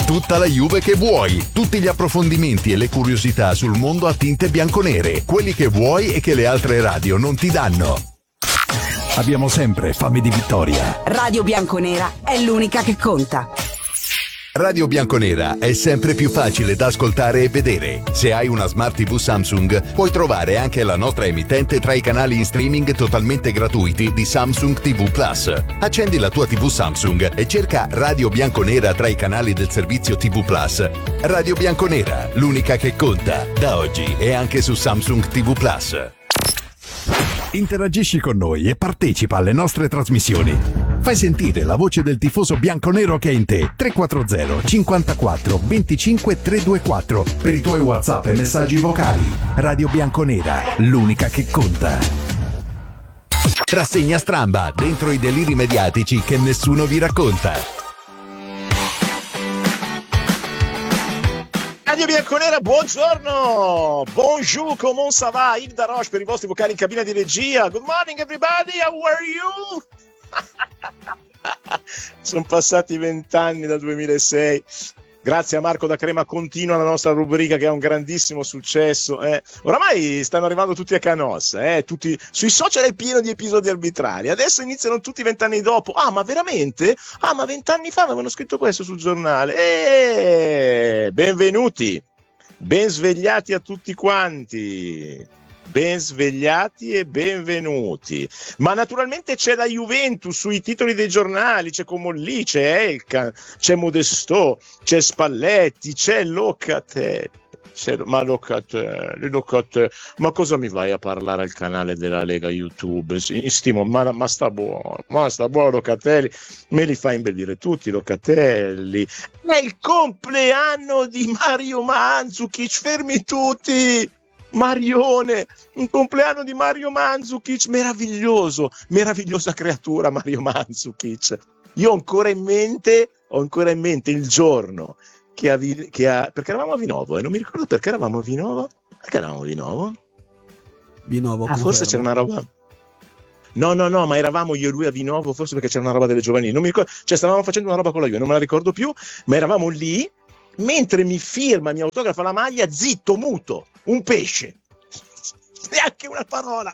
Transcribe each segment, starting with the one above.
Tutta la Juve che vuoi, tutti gli approfondimenti e le curiosità sul mondo a tinte bianconere, quelli che vuoi e che le altre radio non ti danno. Abbiamo sempre fame di vittoria. Radio Bianconera è l'unica che conta. Radio Bianconera è sempre più facile da ascoltare e vedere. Se hai una Smart TV Samsung, puoi trovare anche la nostra emittente tra i canali in streaming totalmente gratuiti di Samsung TV Plus. Accendi la tua TV Samsung e cerca Radio Bianconera tra i canali del servizio TV Plus. Radio Bianconera, l'unica che conta. Da oggi è anche su Samsung TV Plus. Interagisci con noi e partecipa alle nostre trasmissioni. Fai sentire la voce del tifoso bianconero che è in te. 340 54 25 324 per i tuoi WhatsApp e messaggi vocali. Radio Bianconera, l'unica che conta. Rassegna stramba dentro i deliri mediatici che nessuno vi racconta. Radio Bianconera, buongiorno! Bonjour, comment ça va? Yves Daroche per i vostri vocali in cabina di regia. Good morning everybody, how are you? Sono passati 20 anni dal 2006. Grazie a Marco da Crema continua la nostra rubrica che ha un grandissimo successo. Oramai stanno arrivando tutti a Canossa, tutti sui social è pieno di episodi arbitrari. Adesso iniziano tutti 20 anni dopo. Ah, ma veramente? Ah, ma 20 anni fa avevano scritto questo sul giornale. Benvenuti, ben svegliati a tutti quanti. Ben svegliati e benvenuti. Ma naturalmente c'è la Juventus sui titoli dei giornali, c'è Comolli, c'è Elkan, c'è Modesto, c'è Spalletti, c'è Locatelli. Ma Locatelli, ma cosa mi vai a parlare al canale della Lega YouTube? Stimo, ma sta buono Locatelli, me li fa imbellire tutti Locatelli. È il compleanno di Mario Mandzukic, fermi tutti! Marione, un compleanno di Mario Mandzukic, meravigliosa creatura Mario Mandzukic. Io ho ancora in mente il giorno che ha perché eravamo a Vinovo, non mi ricordo perché eravamo a Vinovo. Perché eravamo a Vinovo? Forse c'era una roba. No, ma eravamo io e lui a Vinovo, forse perché c'era una roba delle giovanili, non mi ricordo, cioè stavamo facendo una roba con la Juve, non me la ricordo più, ma eravamo lì mentre mi autografa la maglia, zitto, muto, un pesce, neanche una parola,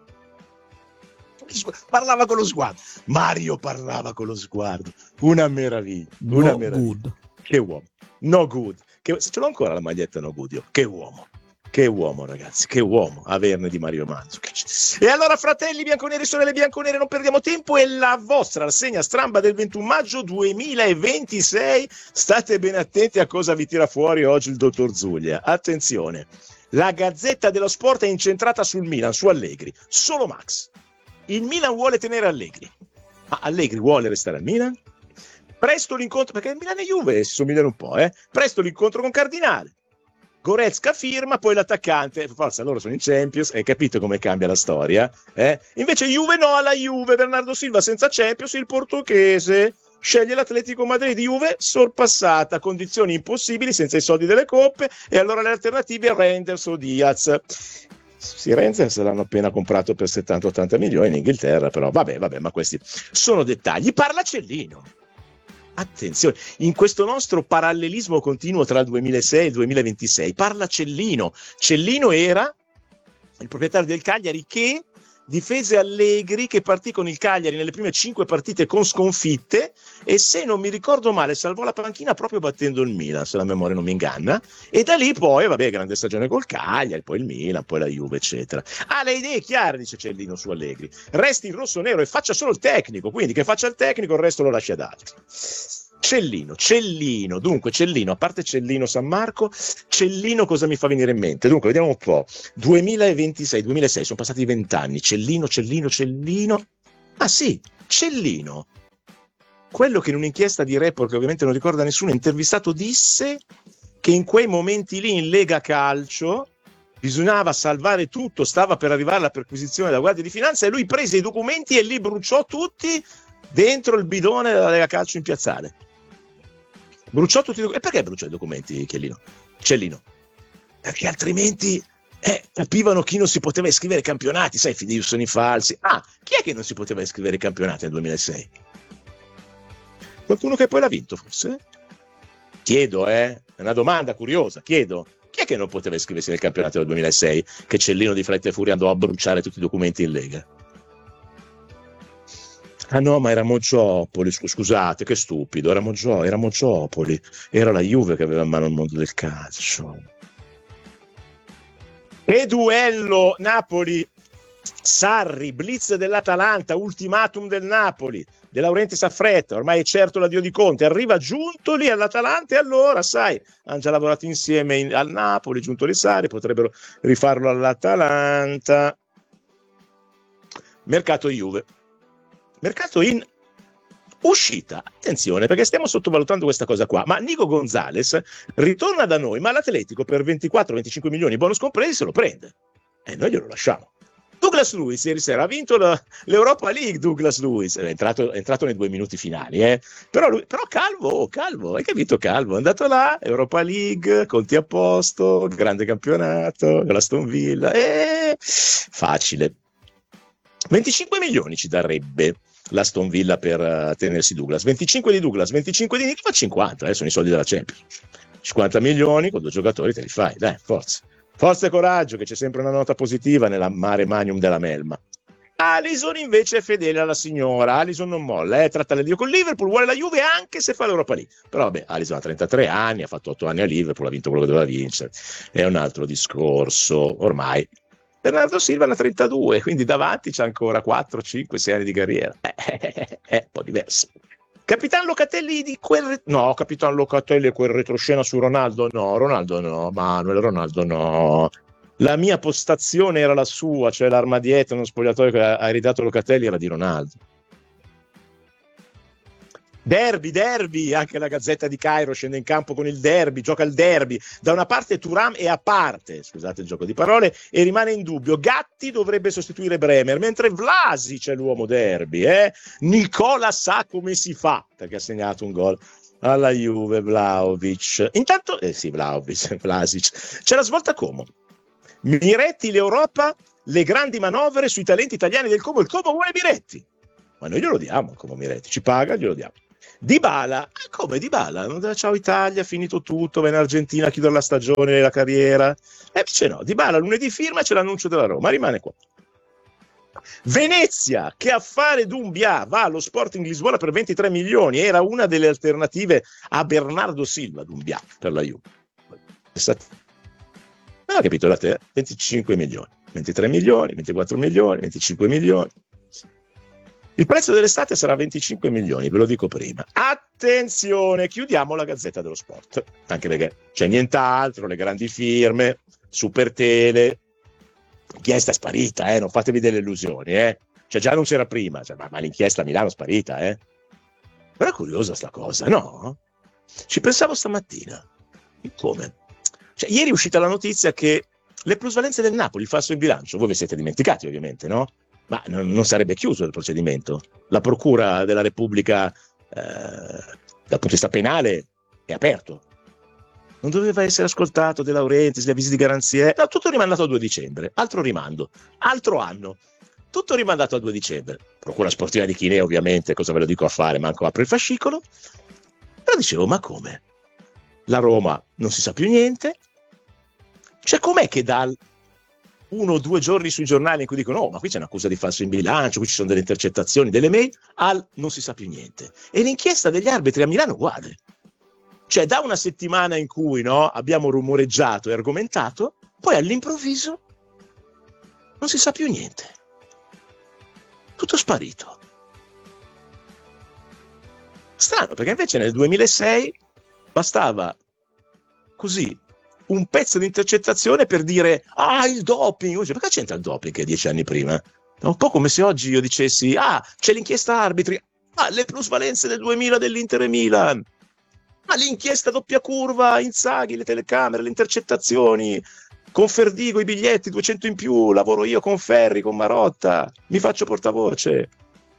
parlava con lo sguardo. Mario parlava con lo sguardo, una meraviglia. Good. Che uomo, no good, se ce l'ho ancora la maglietta no good io. Che uomo ragazzi, che uomo averne di Mario Mandzukic. E allora fratelli bianconeri, sorelle bianconere, non perdiamo tempo, è la vostra rassegna stramba del 21 maggio 2026. State ben attenti a cosa vi tira fuori oggi il dottor Zuglia. Attenzione, la Gazzetta dello Sport è incentrata sul Milan, su Allegri, solo Max. Il Milan vuole tenere Allegri, ma Allegri vuole restare al Milan? Presto l'incontro, perché il Milan e Juve si somigliano un po', presto l'incontro con Cardinale. Goretzka firma, poi l'attaccante, forza, loro sono in Champions, hai capito come cambia la storia? Invece Juve no, alla Juve, Bernardo Silva senza Champions, il portoghese sceglie l'Atletico Madrid, Juve sorpassata, condizioni impossibili senza i soldi delle coppe, e allora le alternative Reinders o Diaz. Sì, Reinders l'hanno appena comprato per 70-80 milioni in Inghilterra, però vabbè, ma questi sono dettagli. Parla Cellino. Attenzione, in questo nostro parallelismo continuo tra il 2006 e il 2026 parla Cellino. Cellino era il proprietario del Cagliari che difese Allegri, che partì con il Cagliari nelle prime 5 partite con sconfitte e, se non mi ricordo male, salvò la panchina proprio battendo il Milan, se la memoria non mi inganna, e da lì poi, grande stagione col Cagliari, poi il Milan, poi la Juve, eccetera. Ha le idee chiare, dice Cellino su Allegri, resti in rosso-nero e faccia solo il tecnico, quindi che faccia il tecnico, il resto lo lascia ad altri. Cellino, dunque Cellino, a parte Cellino San Marco, Cellino cosa mi fa venire in mente? Dunque, vediamo un po', 2026, sono passati 20 anni, Cellino, ah sì, Cellino, quello che in un'inchiesta di Report, che ovviamente non ricorda nessuno, intervistato, disse che in quei momenti lì in Lega Calcio bisognava salvare tutto, stava per arrivare la perquisizione della Guardia di Finanza e lui prese i documenti e li bruciò tutti dentro il bidone della Lega Calcio in piazzale. Bruciò tutti i documenti. E perché bruciò i documenti, Cellino? Perché altrimenti capivano chi non si poteva iscrivere ai campionati, sai, fideiussioni falsi. Ah, chi è che non si poteva iscrivere ai campionati nel 2006? Qualcuno che poi l'ha vinto, forse? Chiedo, è una domanda curiosa, chiedo. Chi è che non poteva iscriversi nel campionato del 2006 che Cellino di Fretta e Furia andò a bruciare tutti i documenti in Lega? Ah no, ma era Moggiopoli, scusate, che stupido, era Moggiopoli, era la Juve che aveva in mano il mondo del calcio. E duello Napoli-Sarri, blitz dell'Atalanta, ultimatum del Napoli. De Laurentiis a fretta, ormai è certo l'addio di Conte, arriva Giuntoli all'Atalanta e allora, sai, hanno già lavorato insieme al Napoli, Giuntoli e Sarri, potrebbero rifarlo all'Atalanta. Mercato Juve. Mercato in uscita, attenzione perché stiamo sottovalutando questa cosa qua, ma Nico Gonzalez ritorna da noi, ma l'Atletico per 24-25 milioni bonus compresi se lo prende e noi glielo lasciamo. Douglas Luiz ieri sera ha vinto l'Europa League. Douglas Luiz è entrato nei 2 minuti finali, però Calvo, hai capito? Calvo è andato là, Europa League, conti a posto, grande campionato, l'Aston Villa, facile. 25 milioni ci darebbe l'Aston Villa per tenersi Douglas, 25 di Douglas, 25 di Nick, fa 50, sono i soldi della Champions. 50 milioni con 2 giocatori te li fai, dai, forza e coraggio, che c'è sempre una nota positiva nella mare magnum della melma. Alisson invece è fedele alla signora, Alisson non molla, tratta l'addio con Liverpool, vuole la Juve anche se fa l'Europa League, però vabbè, Alisson ha 33 anni, ha fatto 8 anni a Liverpool, ha vinto quello che doveva vincere, è un altro discorso, ormai Bernardo Silva ne ha 32, quindi davanti c'è ancora 4, 5, 6 anni di carriera, è un po' diverso. Capitan Locatelli Capitan Locatelli quel retroscena su Ronaldo no, Manuel Ronaldo no. La mia postazione era la sua, cioè l'arma dietro, uno spogliatoio che ha ridato Locatelli era di Ronaldo. Derby, anche la Gazzetta di Cairo scende in campo con il derby, gioca il derby. Da una parte Thuram è a parte, scusate il gioco di parole, e rimane in dubbio. Gatti dovrebbe sostituire Bremer, mentre Vlasic è l'uomo derby. Nicola sa come si fa, perché ha segnato un gol alla Juve, Vlahovic. Intanto, Vlasic. C'è la svolta Como. Miretti, l'Europa, le grandi manovre sui talenti italiani del Como. Il Como vuole Miretti. Ma noi glielo diamo, come Miretti. Ci paga, glielo diamo. Dybala, come Dybala? Ciao Italia, finito tutto, va in Argentina a chiudere la stagione, la carriera. Invece no, Dybala lunedì firma e c'è l'annuncio della Roma, rimane qua. Venezia, che affare Doumbia, va allo Sporting Lisbona per 23 milioni, era una delle alternative a Bernardo Silva, Doumbia, per la Juve. Non ho capito da te, 25 milioni, 23 milioni, 24 milioni, 25 milioni. Il prezzo dell'estate sarà 25 milioni, ve lo dico prima. Attenzione, chiudiamo la Gazzetta dello Sport, anche perché c'è nient'altro, le grandi firme, Super Tele, l'inchiesta è sparita, non fatevi delle illusioni, Cioè già non c'era prima, ma l'inchiesta a Milano è sparita, Però è curiosa sta cosa, no? Ci pensavo stamattina. Come? Cioè, ieri è uscita la notizia che le plusvalenze del Napoli, il falso in bilancio, voi vi siete dimenticati ovviamente, no? Ma non sarebbe chiuso il procedimento. La Procura della Repubblica, dal punto di vista penale, è aperto. Non doveva essere ascoltato De Laurentiis, gli avvisi di garanzie. No, tutto rimandato al 2 dicembre. Altro rimando, altro anno. Tutto rimandato al 2 dicembre. Procura sportiva di Chinè, ovviamente, cosa ve lo dico a fare? Manco apre il fascicolo. Però dicevo, ma come? La Roma non si sa più niente. Cioè, com'è che dal 1 o 2 giorni sui giornali in cui dicono ma qui c'è un'accusa di falso in bilancio, qui ci sono delle intercettazioni, delle mail, al non si sa più niente. E l'inchiesta degli arbitri a Milano uguale. Cioè da una settimana in cui abbiamo rumoreggiato e argomentato, poi all'improvviso non si sa più niente. Tutto sparito. Strano, perché invece nel 2006 bastava così un pezzo di intercettazione per dire il doping. Cioè, perché c'entra il doping che 10 anni prima? È un po' come se oggi io dicessi c'è l'inchiesta arbitri, le plusvalenze del 2000 dell'Inter e Milan, l'inchiesta doppia curva, Inzaghi, le telecamere, le intercettazioni, con Ferdigo i biglietti 200 in più, lavoro io con Ferri, con Marotta, mi faccio portavoce.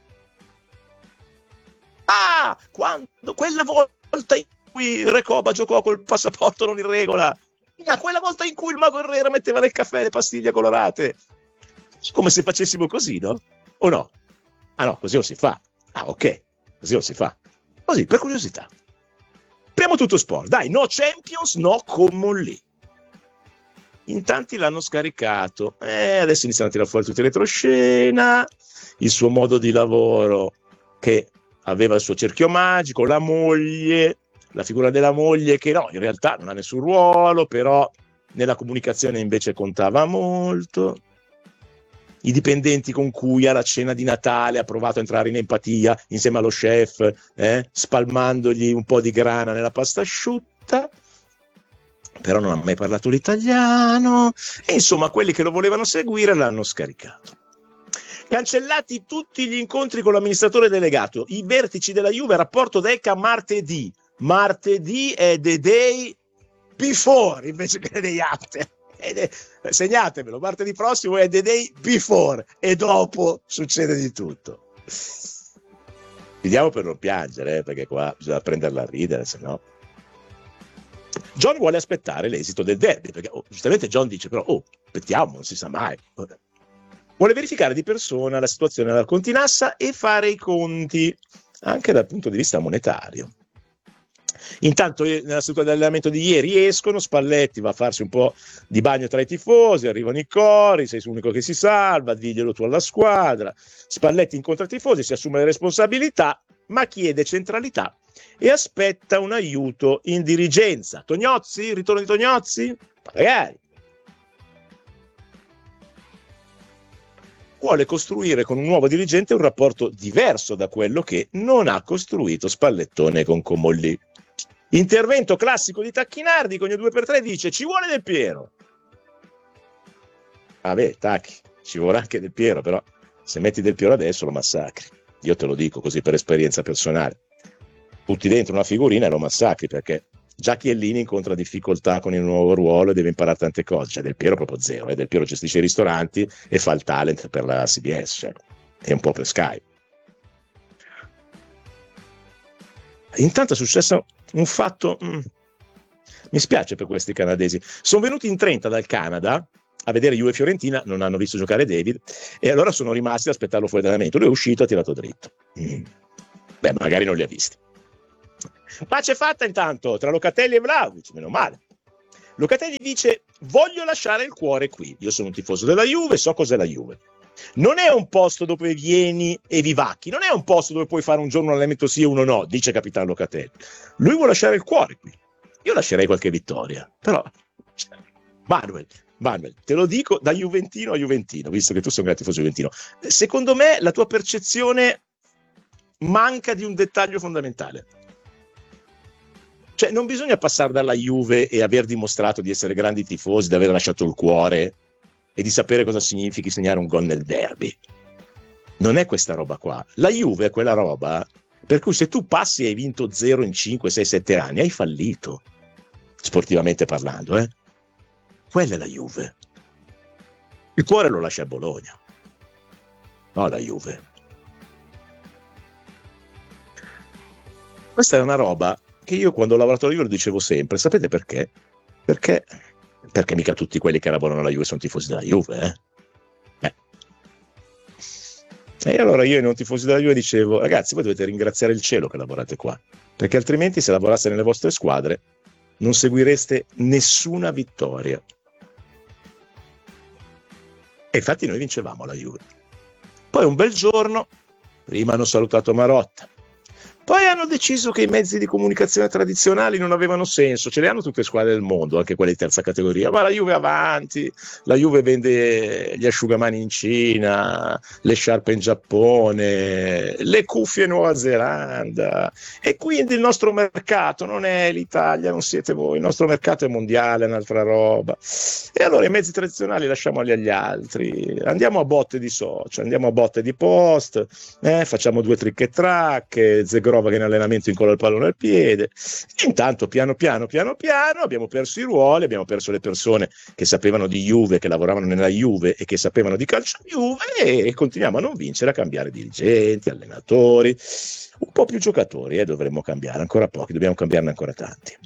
Quando quella volta in cui Recoba giocò col passaporto non in regola, quella volta in cui il Mago Herrera metteva nel caffè le pastiglie colorate, come se facessimo così, no? O no? No, così non si fa. Ok, così non si fa. Così, per curiosità. Apriamo tutto sport, dai, no Champions, no Comolli. In tanti l'hanno scaricato, adesso iniziano a tirare fuori tutta retroscena, il suo modo di lavoro che aveva il suo cerchio magico, la moglie, la figura della moglie che no, in realtà non ha nessun ruolo, però nella comunicazione invece contava molto. I dipendenti con cui alla cena di Natale ha provato a entrare in empatia insieme allo chef, spalmandogli un po' di grana nella pasta asciutta, però non ha mai parlato l'italiano, e insomma quelli che lo volevano seguire l'hanno scaricato. Cancellati tutti gli incontri con l'amministratore delegato, i vertici della Juve, rapporto DECA martedì è the day before invece che the day after. Segnatemelo, martedì prossimo è the day before e dopo succede di tutto. Vediamo per non piangere, perché qua bisogna prenderla a ridere, se no. John vuole aspettare l'esito del derby, perché giustamente John dice però aspettiamo, non si sa mai. Vuole verificare di persona la situazione alla Continassa e fare i conti anche dal punto di vista monetario. Intanto nella seduta di allenamento di ieri escono, Spalletti va a farsi un po' di bagno tra i tifosi, arrivano i cori, sei l'unico che si salva, diglielo tu alla squadra. Spalletti incontra i tifosi, si assume le responsabilità, ma chiede centralità e aspetta un aiuto in dirigenza. Tognozzi? Ritorno di Tognozzi? Magari. Vuole costruire con un nuovo dirigente un rapporto diverso da quello che non ha costruito Spallettone con Comolli. Intervento classico di Tacchinardi, con il 2x3 dice ci vuole Del Piero. Vabbè, Tacchi, ci vorrà anche Del Piero, però se metti Del Piero adesso lo massacri. Io te lo dico così per esperienza personale. Butti dentro una figurina e lo massacri, perché già Chiellini incontra difficoltà con il nuovo ruolo e deve imparare tante cose. Cioè Del Piero proprio zero, Del Piero gestisce i ristoranti e fa il talent per la CBS, cioè, è un po' per Sky. Intanto è successo un fatto, mi spiace per questi canadesi, sono venuti in 30 dal Canada a vedere Juve Fiorentina, non hanno visto giocare David e allora sono rimasti ad aspettarlo fuori dall'allenamento. Lui è uscito, ha tirato dritto. Beh, magari non li ha visti. Pace fatta intanto tra Locatelli e Vlahovic, meno male. Locatelli dice voglio lasciare il cuore qui, io sono un tifoso della Juve, so cos'è la Juve. Non è un posto dove vieni e vivacchi, non è un posto dove puoi fare un giorno un allenamento sì e uno no, dice capitano Locatelli. Lui vuole lasciare il cuore qui. Io lascerei qualche vittoria, però Manuel, te lo dico da juventino a juventino, visto che tu sei un grande tifoso juventino. Secondo me la tua percezione manca di un dettaglio fondamentale. Cioè non bisogna passare dalla Juve e aver dimostrato di essere grandi tifosi, di aver lasciato il cuore e di sapere cosa significhi segnare un gol nel derby. Non è questa roba qua. La Juve è quella roba per cui se tu passi e hai vinto 0 in 5, 6, 7 anni, hai fallito, sportivamente parlando. Quella è la Juve. Il cuore lo lascia a Bologna. No, la Juve. Questa è una roba che io quando ho lavorato alla Juve lo dicevo sempre. Sapete perché? Perché mica tutti quelli che lavorano alla Juve sono tifosi della Juve, E allora io ai non tifosi della Juve dicevo, ragazzi, voi dovete ringraziare il cielo che lavorate qua, perché altrimenti se lavoraste nelle vostre squadre non seguireste nessuna vittoria. E infatti noi vincevamo alla Juve. Poi un bel giorno, prima hanno salutato Marotta, poi hanno deciso che i mezzi di comunicazione tradizionali non avevano senso, ce le hanno tutte le squadre del mondo, anche quelle di terza categoria, ma la Juve avanti, la Juve vende gli asciugamani in Cina, le sciarpe in Giappone, le cuffie in Nuova Zelanda, e quindi il nostro mercato non è l'Italia, non siete voi, il nostro mercato è mondiale, è un'altra roba. E allora i mezzi tradizionali lasciamoli agli altri, andiamo a botte di social, andiamo a botte di post, facciamo 2 trick e track, Zegrova che in allenamento incolla il pallone al piede. E intanto piano piano abbiamo perso i ruoli, abbiamo perso le persone che sapevano di Juve, che lavoravano nella Juve e che sapevano di calcio Juve, e continuiamo a non vincere, a cambiare dirigenti, allenatori, un po' più giocatori, dovremmo cambiare ancora pochi, dobbiamo cambiarne ancora tanti.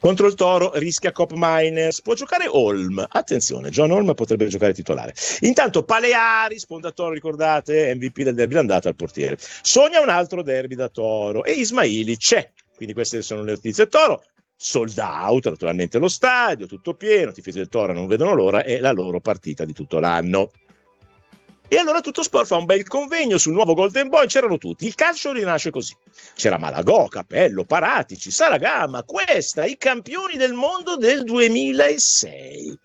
Contro il Toro rischia Cop Miners, può giocare Holm, attenzione, John Holm potrebbe giocare titolare. Intanto Paleari, sponda Toro, ricordate, MVP del derby d'andata al portiere. Sogna un altro derby da Toro e Ismaili c'è, quindi queste sono le notizie. Toro, sold out, naturalmente lo stadio, tutto pieno, i tifosi del Toro non vedono l'ora, è la loro partita di tutto l'anno. E allora Tutto Sport fa un bel convegno sul nuovo Golden Boy, c'erano tutti, il calcio rinasce così, c'era Malagò, Capello, Paratici, Saragama, Cuesta, i campioni del mondo del 2006,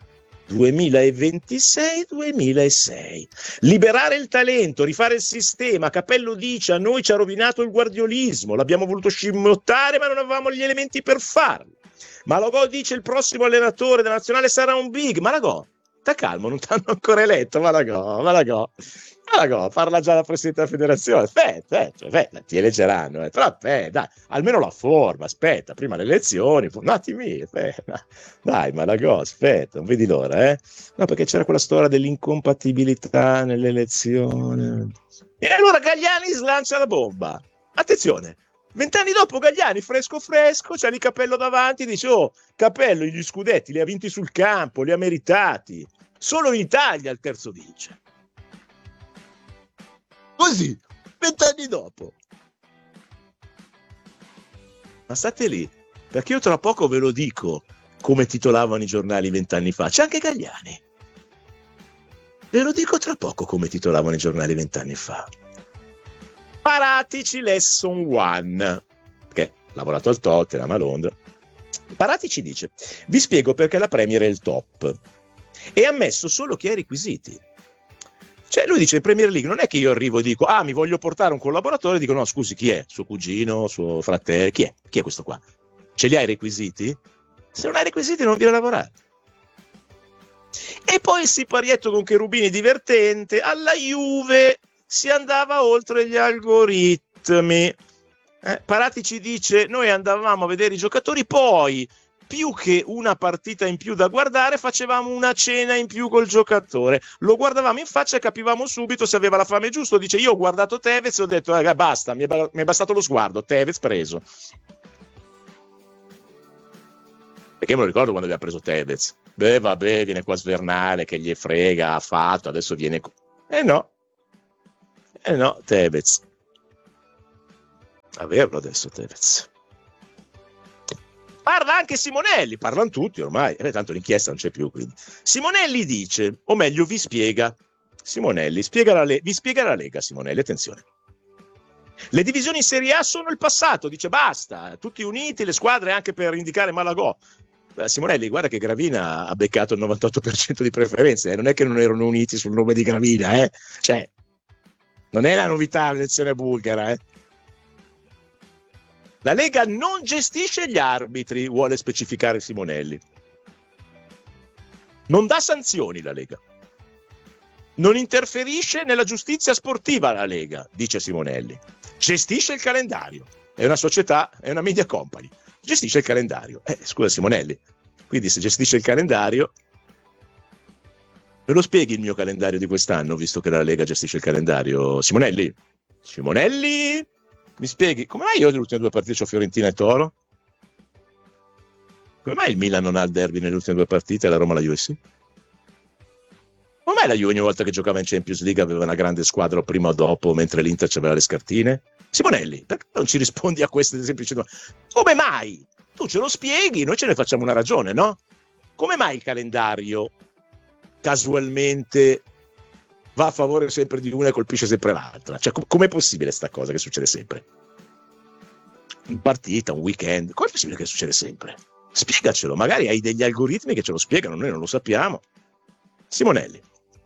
2026-2006, liberare il talento, rifare il sistema. Capello dice: a noi ci ha rovinato il guardiolismo, l'abbiamo voluto scimmiottare ma non avevamo gli elementi per farlo. Malagò dice: il prossimo allenatore della nazionale sarà un big. Malagò, sta calmo, non ti hanno ancora eletto. Malagò, parla già la presidente della federazione. Aspetta, ti eleggeranno. Però aspetta, dai, almeno la forma, aspetta, prima le elezioni, un attimo, aspetta. Dai, Malagò, aspetta, non vedi l'ora, No, perché c'era quella storia dell'incompatibilità nell'elezione. E allora Galliani slancia la bomba. Attenzione, 20 anni dopo Galliani, fresco, c'ha lì Capello davanti, dice: oh, Capello gli scudetti li ha vinti sul campo, li ha meritati. Solo in Italia il terzo vince. Così, 20 anni dopo. Ma state lì, perché io tra poco ve lo dico come titolavano i giornali 20 anni fa. C'è anche Galliani. Ve lo dico tra poco come titolavano i giornali 20 anni fa. Paratici lesson one, che ha lavorato al Tottenham, a Londra. Paratici dice: vi spiego perché la Premier è il top e ha messo solo chi ha i requisiti. Cioè lui dice: in Premier League non è che io arrivo e dico: mi voglio portare un collaboratore, e dico: no, scusi, chi è? Suo cugino, suo fratello, chi è questo qua? Ce li hai i requisiti? Se non hai i requisiti non viene a lavorare. E poi il siparietto con Cherubini divertente: alla Juve si andava oltre gli algoritmi. Paratici dice: noi andavamo a vedere i giocatori, poi più che una partita in più da guardare facevamo una cena in più col giocatore, lo guardavamo in faccia e capivamo subito se aveva la fame giusto. Dice: io ho guardato Tevez e ho detto: basta, mi è bastato lo sguardo, Tevez preso. Perché me lo ricordo quando aveva preso Tevez. Vabbè, viene qua svernale, che gli frega, ha fatto, adesso viene... no, Tevez. Averlo adesso Tevez. Parla anche Simonelli, parlano tutti ormai, tanto l'inchiesta non c'è più, quindi. Simonelli dice, o meglio vi spiega, Simonelli vi spiega la Lega, Simonelli, attenzione. Le divisioni in Serie A sono il passato, dice basta, tutti uniti, le squadre anche per indicare Malagò. Simonelli, guarda che Gravina ha beccato il 98% di preferenze, non è che non erano uniti sul nome di Gravina, cioè non è la novità l'elezione bulgara, La Lega non gestisce gli arbitri, vuole specificare Simonelli. Non dà sanzioni la Lega. Non interferisce nella giustizia sportiva la Lega, dice Simonelli. Gestisce il calendario. È una società, è una media company. Gestisce il calendario. Scusa Simonelli, quindi se gestisce il calendario, me lo spieghi il mio calendario di quest'anno, visto che la Lega gestisce il calendario? Simonelli, mi spieghi, come mai io nelle ultime due partite ho Fiorentina e Toro? Come mai il Milan non ha il derby nelle ultime due partite e la Roma la Juve sì? Come mai la Juve ogni volta che giocava in Champions League aveva una grande squadra prima o dopo, mentre l'Inter aveva le scartine? Simonelli, perché non ci rispondi a queste semplici domande? Come mai? Tu ce lo spieghi, noi ce ne facciamo una ragione, no? Come mai il calendario casualmente va a favore sempre di una e colpisce sempre l'altra? Cioè, com'è possibile sta cosa che succede sempre? In partita, un weekend, com'è possibile che succede sempre? Spiegacelo, magari hai degli algoritmi che ce lo spiegano, noi non lo sappiamo. Simonelli.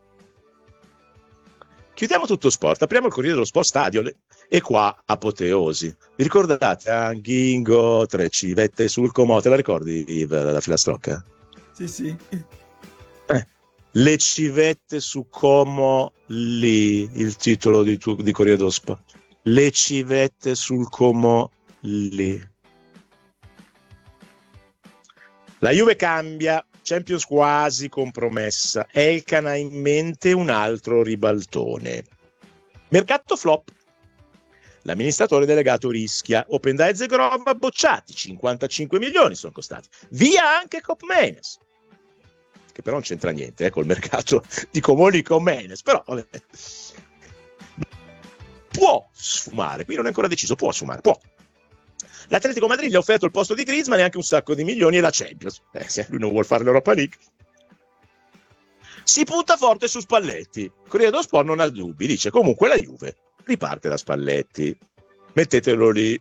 Chiudiamo Tutto Sport, apriamo il Corriere dello Sport Stadio e qua apoteosi. Vi ricordate Anghingo, 3 civette sul Comò, te la ricordi la filastrocca? Sì. Le civette su Como lì, il titolo di Corriere dello Sport. Le civette sul Como lì. La Juve cambia, Champions quasi compromessa. Elkan ha in mente un altro ribaltone. Mercato flop. L'amministratore delegato rischia. Open Daez e Grova bocciati, 55 milioni sono costati. Via anche Koopmeiners, che però non c'entra niente col mercato di Comoli Koopmeiners, però vabbè. Può sfumare, qui non è ancora deciso, può sfumare, può. L'Atletico Madrid gli ha offerto il posto di Griezmann e anche un sacco di milioni e la Champions. Se lui non vuole fare l'Europa League. Si punta forte su Spalletti. Corriere dello Sport non ha dubbi, dice comunque la Juve riparte da Spalletti, mettetelo lì.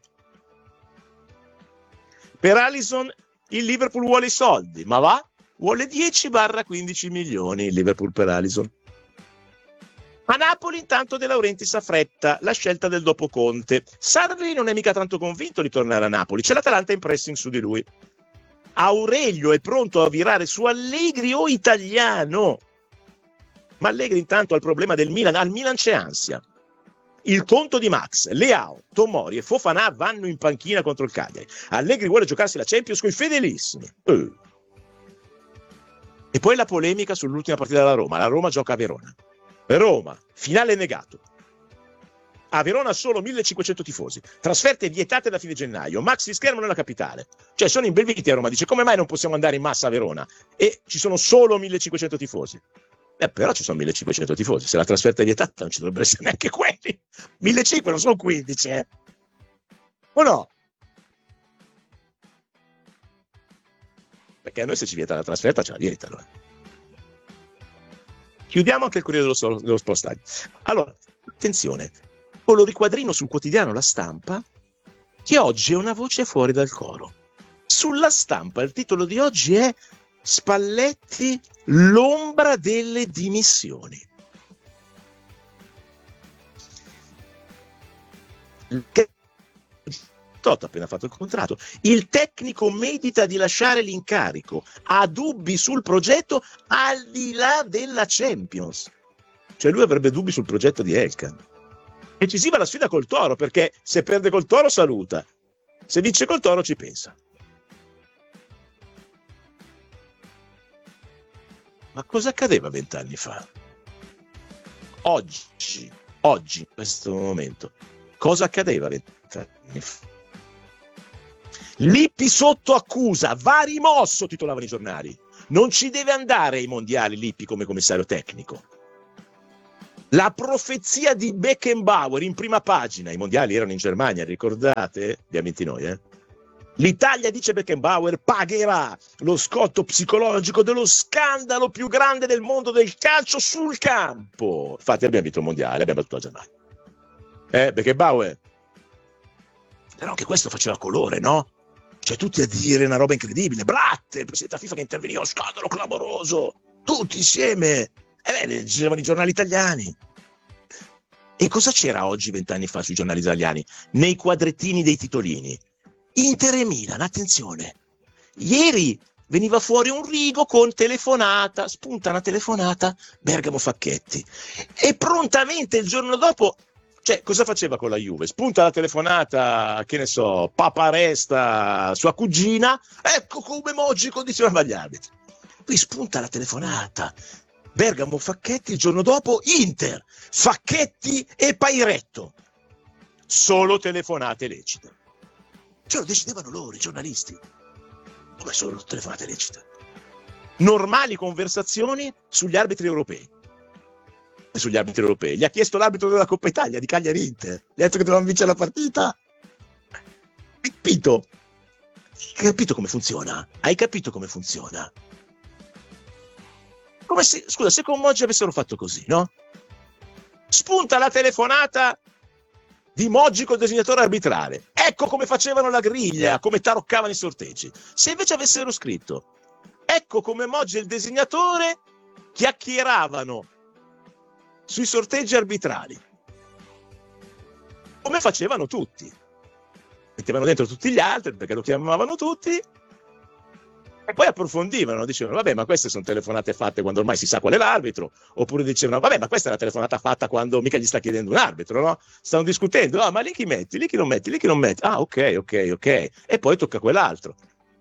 Per Alisson il Liverpool vuole i soldi, ma va? Vuole 10-15 milioni il Liverpool per Alisson. A Napoli intanto De Laurentiis affretta la scelta del dopo Conte. Sarri non è mica tanto convinto di tornare a Napoli, c'è l'Atalanta in pressing su di lui. Aurelio è pronto a virare su Allegri o Italiano, ma Allegri intanto ha il problema del Milan, al Milan c'è ansia. Il conto di Max, Leao, Tomori e Fofana vanno in panchina contro il Cagliari. Allegri vuole giocarsi la Champions con i fedelissimi. E poi la polemica sull'ultima partita della Roma. La Roma gioca a Verona. Roma, finale negato. A Verona solo 1500 tifosi. Trasferte vietate da fine gennaio. Maxi schermo nella capitale. Cioè sono imbelviti a Roma. Dice come mai non possiamo andare in massa a Verona? E ci sono solo 1500 tifosi. Però ci sono 1500 tifosi. Se la trasferta è vietata non ci dovrebbero essere neanche quelli. 1500 non sono 15, o no? Perché a noi se ci vieta la trasferta ce la vietano. Chiudiamo anche il Corriere dello Sport. Allora, attenzione, colori quadrino sul quotidiano La Stampa, che oggi è una voce fuori dal coro. Sulla Stampa il titolo di oggi è Spalletti, l'ombra delle dimissioni. Totti ha appena fatto il contratto. Il tecnico medita di lasciare l'incarico, ha dubbi sul progetto al di là della Champions. Cioè lui avrebbe dubbi sul progetto di Elkann. Decisiva la sfida col Toro, perché se perde col Toro saluta, se vince col Toro ci pensa. Ma cosa accadeva 20 anni fa? Oggi, in questo momento, cosa accadeva 20 anni fa? Lippi sotto accusa, va rimosso, titolavano i giornali. Non ci deve andare ai mondiali Lippi come commissario tecnico. La profezia di Beckenbauer in prima pagina, i mondiali erano in Germania, ricordate? Abbiamo vinti noi, L'Italia, dice Beckenbauer, pagherà lo scotto psicologico dello scandalo più grande del mondo del calcio sul campo. Infatti abbiamo vinto il mondiale, abbiamo battuto la Germania. Beckenbauer. Però anche questo faceva colore, no? Cioè tutti a dire una roba incredibile. Blatter, il presidente della FIFA che interveniva, scandalo clamoroso. Tutti insieme. Leggevano i giornali italiani. E cosa c'era oggi 20 anni fa sui giornali italiani? Nei quadrettini dei titolini. Inter e Milan, attenzione. Ieri veniva fuori un rigo con telefonata, spunta una telefonata, Bergamo Facchetti. E prontamente il giorno dopo, cioè cosa faceva con la Juve? Spunta la telefonata, che ne so, Papa Resta, sua cugina, ecco come Moggi condizionava gli arbitri. Qui spunta la telefonata, Bergamo Facchetti, il giorno dopo Inter, Facchetti e Pairetto. Solo telefonate lecite. Cioè lo decidevano loro, i giornalisti. Come solo telefonate lecite? Normali conversazioni sugli arbitri europei. Sugli arbitri europei. Gli ha chiesto l'arbitro della Coppa Italia di Cagliari Inter. Gli ha detto che dovevano vincere la partita. Capito? Hai capito come funziona? Hai capito come funziona? Come se, scusa, se con Moggi avessero fatto così, no? Spunta la telefonata di Moggi col disegnatore arbitrale. Ecco come facevano la griglia, come taroccavano i sorteggi. Se invece avessero scritto ecco come Moggi e il disegnatore chiacchieravano sui sorteggi arbitrali, come facevano tutti, mettevano dentro tutti gli altri perché lo chiamavano tutti e poi approfondivano, dicevano vabbè ma queste sono telefonate fatte quando ormai si sa qual è l'arbitro, oppure dicevano vabbè ma questa è una telefonata fatta quando mica gli sta chiedendo un arbitro, no? Stanno discutendo, ma lì chi metti, lì chi non metti, lì chi non metti, ok, e poi tocca quell'altro.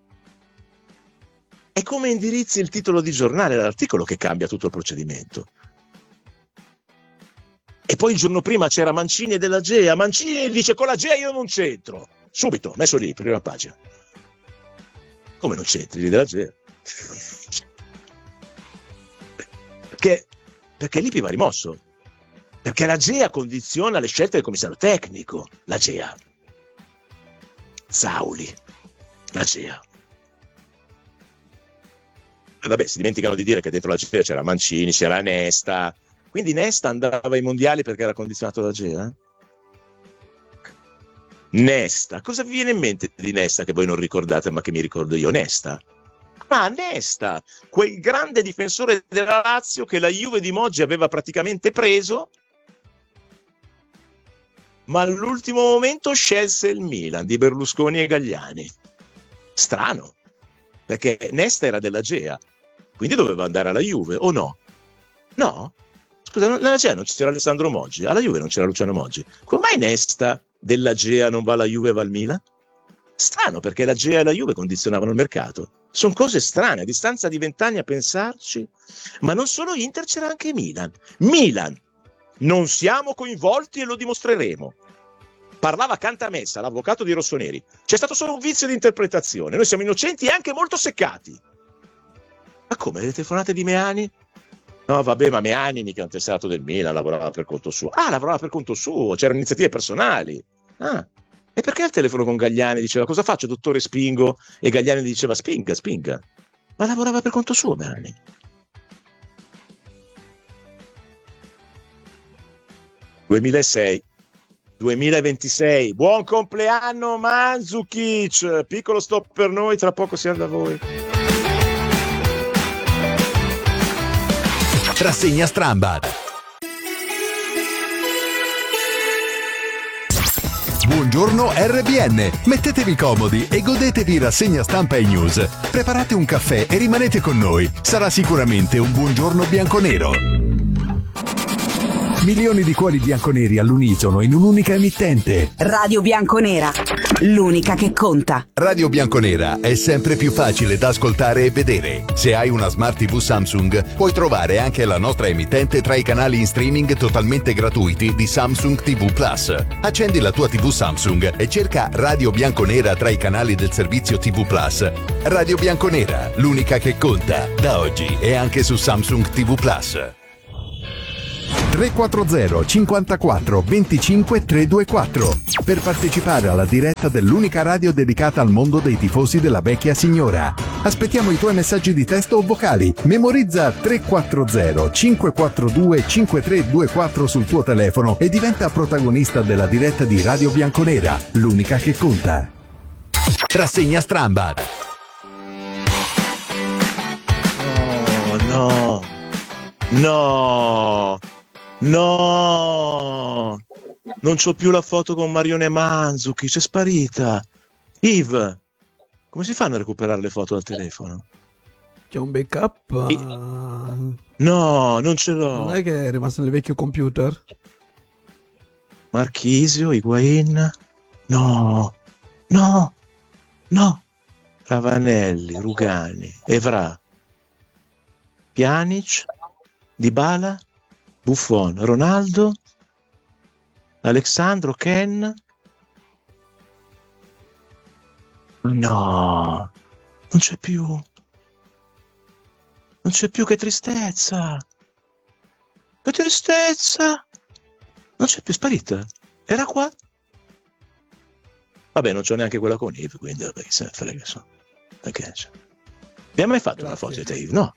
È come indirizzi il titolo di giornale, l'articolo che cambia tutto il procedimento. E poi il giorno prima c'era Mancini e Della Gea. Mancini dice: con la Gea io non c'entro. Subito, messo lì, prima pagina. Come non c'entri Della Gea? Perché Lippi va rimosso. Perché la Gea condiziona le scelte del commissario tecnico. La Gea. Sauli. La Gea. E vabbè, si dimenticano di dire che dentro la Gea c'era Mancini, c'era Nesta. Quindi Nesta andava ai mondiali perché era condizionato da Gea? Nesta. Cosa vi viene in mente di Nesta che voi non ricordate ma che mi ricordo io? Nesta. Ah, Nesta, quel grande difensore della Lazio che la Juve di Moggi aveva praticamente preso, ma all'ultimo momento scelse il Milan di Berlusconi e Galliani. Strano, perché Nesta era della Gea, quindi doveva andare alla Juve, o no? No? Scusa, nella Gea non c'era Alessandro Moggi, alla Juve non c'era Luciano Moggi. Come mai Nesta della Gea non va alla Juve e va al Milan? Strano, perché la Gea e la Juve condizionavano il mercato. Sono cose strane, a distanza di 20 anni a pensarci. Ma non solo Inter, c'era anche Milan. Milan, non siamo coinvolti e lo dimostreremo. Parlava Cantamessa, l'avvocato di Rossoneri. C'è stato solo un vizio di interpretazione. Noi siamo innocenti e anche molto seccati. Ma come, le telefonate di Meani? No, vabbè, ma Meani mica è un tesserato del Milan, lavorava per conto suo. Ah, lavorava per conto suo, c'erano iniziative personali. Ah, e perché al telefono con Galliani diceva: cosa faccio, dottore, spingo? E Galliani diceva: spinga, spinga. Ma lavorava per conto suo, Meani. ...2026, buon compleanno Mandzukic, piccolo stop per noi, tra poco siamo da voi. Rassegna Strambad. Buongiorno RBN, mettetevi comodi e godetevi rassegna stampa e news. Preparate un caffè e rimanete con noi, sarà sicuramente un buongiorno bianconero. Milioni di cuori bianconeri all'unisono in un'unica emittente. Radio Bianconera, l'unica che conta. Radio Bianconera è sempre più facile da ascoltare e vedere. Se hai una Smart TV Samsung, puoi trovare anche la nostra emittente tra i canali in streaming totalmente gratuiti di Samsung TV Plus. Accendi la tua TV Samsung e cerca Radio Bianconera tra i canali del servizio TV Plus. Radio Bianconera, l'unica che conta, da oggi e anche su Samsung TV Plus. 340 54 25 324 per partecipare alla diretta dell'unica radio dedicata al mondo dei tifosi della vecchia signora. Aspettiamo i tuoi messaggi di testo o vocali. Memorizza 340 542 5324 sul tuo telefono e diventa protagonista della diretta di Radio Bianconera, l'unica che conta. Rassegna Strambad. No, non c'ho più la foto con Marione Mandzukic, è sparita. Yves, come si fanno a recuperare le foto dal telefono? C'è un backup? No, non ce l'ho. Non è che è rimasto nel vecchio computer? Marchisio, Higuain? No. Ravanelli, Rugani, Evra, Pjanic, Dybala, Buffon, Ronaldo, Alexandro, Ken. No, non c'è più. Non c'è più, che tristezza. Che tristezza. Non c'è più, sparita. Era qua. Vabbè, non c'ho neanche quella con Yves, quindi vabbè, se ne frega. Perché c'è? Abbiamo mai fatto una foto di te, Yves? No.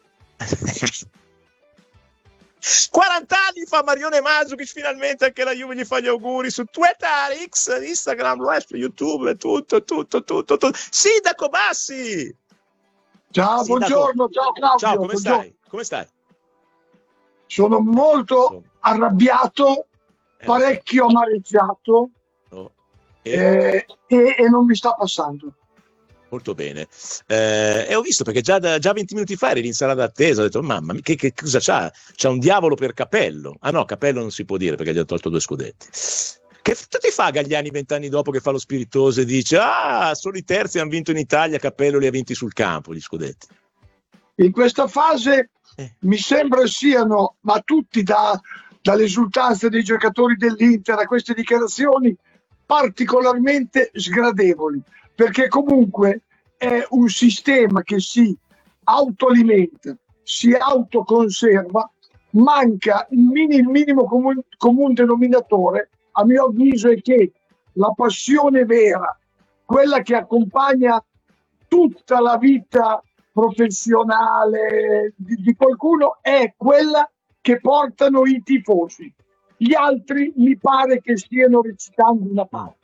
40 anni fa Marione Mandzukic, finalmente anche la Juve gli fa gli auguri su Twitter, X, Instagram, YouTube, tutto. Sindaco Bassi! Ciao, Sindaco. buongiorno, ciao Claudio. Ciao, come buongiorno. stai? Come stai? Sono molto arrabbiato, parecchio amareggiato e non mi sta passando. Molto bene. E ho visto perché già 20 minuti fa eri in sala d'attesa, ho detto mamma, che cosa c'ha? C'ha un diavolo per Capello. Ah no, Capello non si può dire perché gli ha tolto 2 scudetti. Che ti fa Galliani 20 anni dopo che fa lo spiritoso e dice solo i terzi hanno vinto in Italia, Capello li ha vinti sul campo gli scudetti? In questa fase mi sembra siano, ma tutti da dall'esultanza dei giocatori dell'Inter a queste dichiarazioni particolarmente sgradevoli, perché comunque è un sistema che si autoalimenta, si autoconserva, manca il minimo comune denominatore, a mio avviso, è che la passione vera, quella che accompagna tutta la vita professionale di qualcuno, è quella che portano i tifosi. Gli altri mi pare che stiano recitando una parte.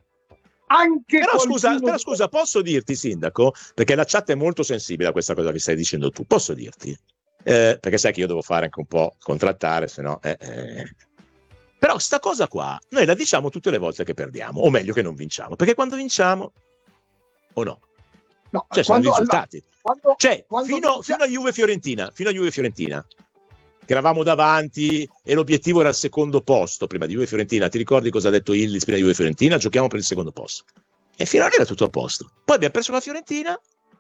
Però scusa, posso dirti, sindaco, perché la chat è molto sensibile a questa cosa che stai dicendo tu, posso dirti? Perché sai che io devo fare anche un po' contrattare, se no... Però sta cosa qua noi la diciamo tutte le volte che perdiamo, o meglio che non vinciamo, perché quando vinciamo o no? No, cioè sono risultati. Quando fino a Juve-Fiorentina, che eravamo davanti e l'obiettivo era il secondo posto prima di Juve-Fiorentina. Ti ricordi cosa ha detto Illis prima di Juve-Fiorentina? Giochiamo per il secondo posto. E fino a lì era tutto a posto. Poi abbiamo perso la Fiorentina.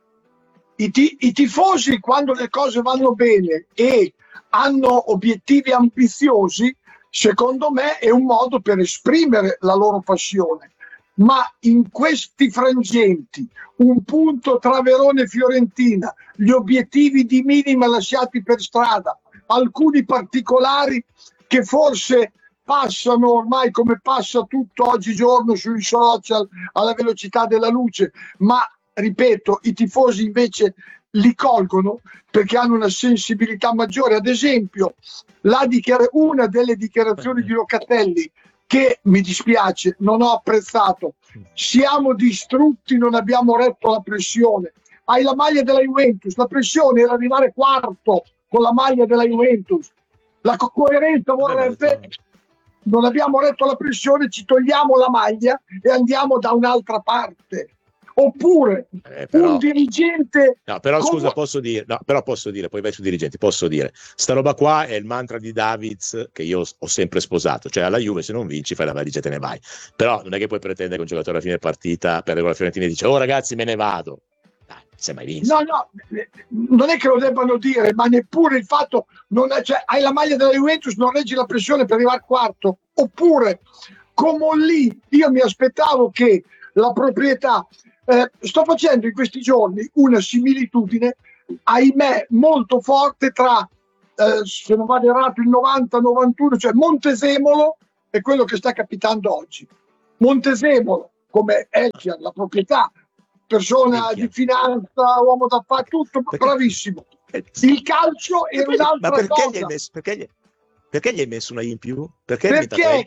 I tifosi, quando le cose vanno bene e hanno obiettivi ambiziosi, secondo me è un modo per esprimere la loro passione. Ma in questi frangenti, un punto tra Verona e Fiorentina, gli obiettivi di minima lasciati per strada, alcuni particolari che forse passano ormai come passa tutto oggigiorno sui social alla velocità della luce, ma ripeto, i tifosi invece li colgono perché hanno una sensibilità maggiore. Ad esempio, una delle dichiarazioni di Locatelli, che mi dispiace, non ho apprezzato: siamo distrutti, non abbiamo retto la pressione. Hai la maglia della Juventus, la pressione era arrivare quarto con la maglia della Juventus. La coerenza vorrebbe: non abbiamo retto la pressione, ci togliamo la maglia e andiamo da un'altra parte. Oppure un dirigente... No, però scusa, posso dire, poi vai su dirigenti, posso dire, sta roba qua è il mantra di Davids che io ho sempre sposato, cioè alla Juve se non vinci fai la valigia e te ne vai, però non è che puoi pretendere che un giocatore alla fine partita per la Fiorentina dice oh ragazzi me ne vado. Si è mai visto? No, non è che lo debbano dire, ma neppure il fatto, cioè, hai la maglia della Juventus, non reggi la pressione per arrivare quarto. Oppure, come lì, io mi aspettavo che la proprietà, sto facendo in questi giorni una similitudine, ahimè, molto forte tra, se non vado errato, il 90-91, cioè Montesemolo e quello che sta capitando oggi. Montesemolo, come Elcher, la proprietà, persona di finanza, uomo d'affari, tutto bravissimo. Il calcio è un'altra cosa. Perché gli hai messo una I in più? Perché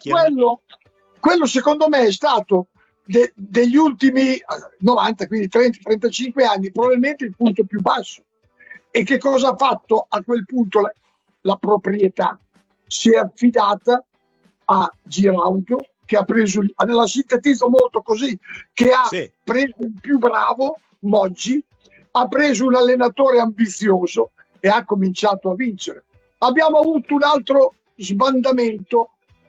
quello secondo me è stato degli ultimi 90, quindi 30-35 anni, probabilmente il punto più basso. E che cosa ha fatto a quel punto la proprietà? Si è affidata a Giraudo, che ha preso, nella sintetizzo molto così, che ha preso il più bravo, Moggi, ha preso un allenatore ambizioso e ha cominciato a vincere. Abbiamo avuto un altro sbandamento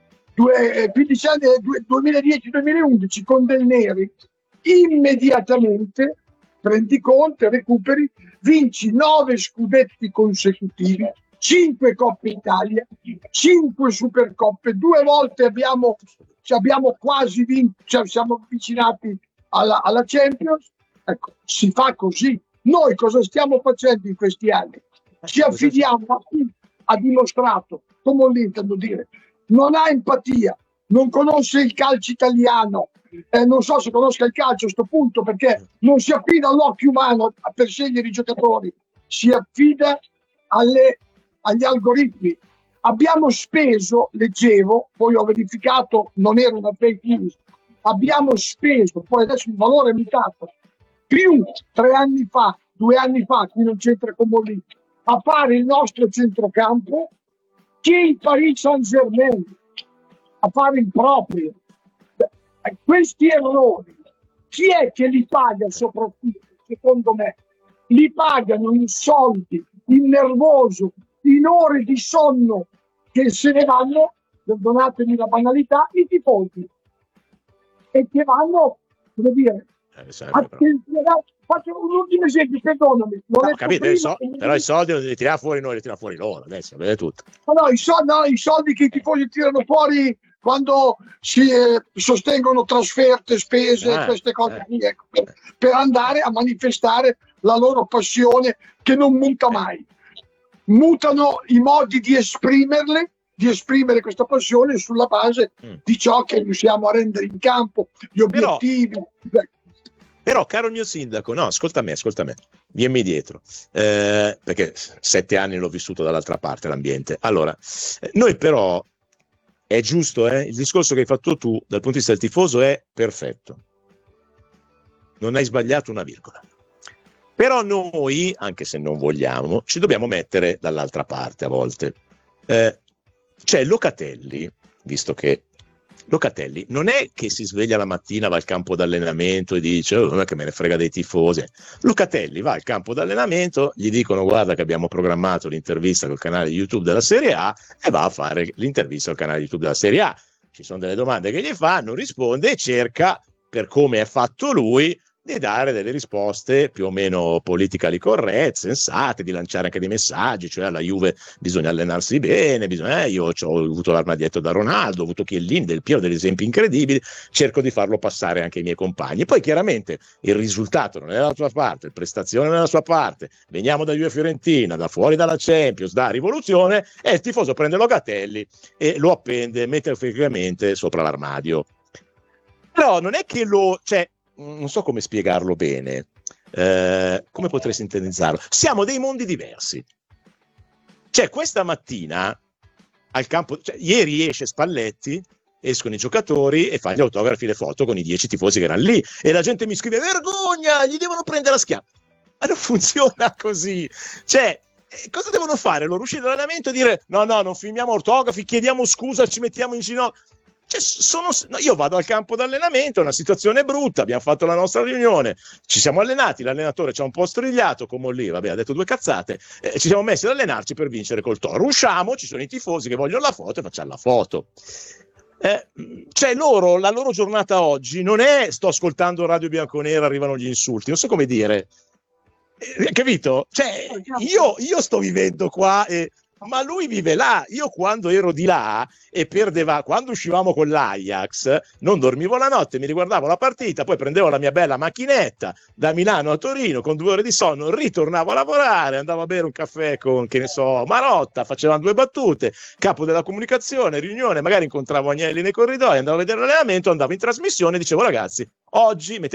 15 anni, 2010-2011 con Del Neri. Immediatamente prendi conto, recuperi, vinci 9 scudetti consecutivi, 5 Coppe Italia, 5 Supercoppe, 2 volte abbiamo quasi vinto, cioè siamo avvicinati alla Champions. Ecco, si fa così. Noi cosa stiamo facendo in questi anni? Ci affidiamo a chi ha dimostrato, come l'intendo dire, non ha empatia, non conosce il calcio italiano, non so se conosca il calcio a questo punto, perché non si affida all'occhio umano per scegliere i giocatori, si affida agli algoritmi. Abbiamo speso, leggevo, poi ho verificato, non era una fake news, abbiamo speso, poi adesso il valore è mutato, più 3 anni fa, 2 anni fa, qui non c'entra come lì, a fare il nostro centrocampo che il Paris Saint-Germain, a fare il proprio. Questi errori, chi è che li paga soprattutto? Secondo me, li pagano in soldi, in nervoso, in ore di sonno che se ne vanno, perdonatemi la banalità, i tifosi. E che vanno, come dire, sempre, però. Faccio un ultimo esempio, perdonami. No, capite, però i soldi non li tiriamo fuori noi, li tiriamo fuori loro, adesso, vedete tutto. No, i soldi che i tifosi tirano fuori quando si sostengono trasferte, spese, queste cose qui, ecco, per andare a manifestare la loro passione che non muta mai. Mutano i modi di esprimerle, di esprimere questa passione sulla base di ciò che riusciamo a rendere in campo, gli obiettivi. Però, caro mio sindaco, no, ascolta me, vienmi dietro, perché 7 anni l'ho vissuto dall'altra parte l'ambiente. Allora, noi però, è giusto, il discorso che hai fatto tu dal punto di vista del tifoso è perfetto. Non hai sbagliato una virgola. Però noi, anche se non vogliamo, ci dobbiamo mettere dall'altra parte a volte. Cioè Locatelli, visto che Locatelli non è che si sveglia la mattina, va al campo d'allenamento e dice non è che me ne frega dei tifosi. Locatelli va al campo d'allenamento, gli dicono guarda che abbiamo programmato l'intervista col canale YouTube della Serie A, e va a fare l'intervista al canale YouTube della Serie A. Ci sono delle domande che gli fanno, risponde e cerca, per come è fatto lui, di dare delle risposte più o meno politically corrette, sensate, di lanciare anche dei messaggi, cioè alla Juve bisogna allenarsi bene, io ho avuto l'armadietto da Ronaldo, ho avuto Chiellini, Del Piero, degli esempi incredibili, cerco di farlo passare anche ai miei compagni. Poi chiaramente il risultato non è dalla sua parte, la prestazione non è dalla sua parte, veniamo da Juve Fiorentina, da fuori dalla Champions, da rivoluzione, e il tifoso prende Locatelli e lo appende metaforicamente sopra l'armadio. Però non è che non so come spiegarlo bene, come potrei sintetizzarlo? Siamo dei mondi diversi. Cioè questa mattina al campo, ieri esce Spalletti, escono i giocatori e fa gli autografi, le foto con i 10 tifosi che erano lì, e la gente mi scrive vergogna, gli devono prendere la schiaffa. Ma non funziona così. Cioè cosa devono fare? Loro uscire dall'allenamento e dire no, non firmiamo autografi, chiediamo scusa, ci mettiamo in ginocchio. Io vado al campo d'allenamento, è una situazione brutta, abbiamo fatto la nostra riunione, ci siamo allenati, l'allenatore ci ha un po' strigliato, come lì, ha detto 2 cazzate, ci siamo messi ad allenarci per vincere col Toro, usciamo, ci sono i tifosi che vogliono la foto e facciamo la foto. La loro giornata oggi non è sto ascoltando Radio Bianconera, arrivano gli insulti, non so come dire, capito? Io sto vivendo qua ma lui vive là. Io quando ero di là e quando uscivamo con l'Ajax, non dormivo la notte, mi riguardavo la partita, poi prendevo la mia bella macchinetta da Milano a Torino con 2 ore di sonno, ritornavo a lavorare, andavo a bere un caffè con, Marotta, facevamo 2 battute, capo della comunicazione, riunione, magari incontravo Agnelli nei corridoi, andavo a vedere l'allenamento, andavo in trasmissione e dicevo ragazzi, oggi